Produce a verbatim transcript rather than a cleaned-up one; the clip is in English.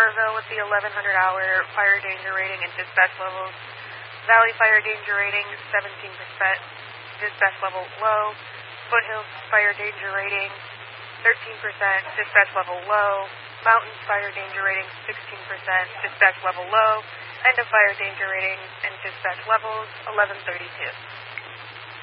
Oroville with the eleven hundred hour fire danger rating and dispatch levels. Valley fire danger rating seventeen percent, dispatch level low. Foothills fire danger rating thirteen percent, dispatch level low. Mountains fire danger rating sixteen percent, dispatch level low. End of fire danger rating and dispatch levels eleven thirty-two.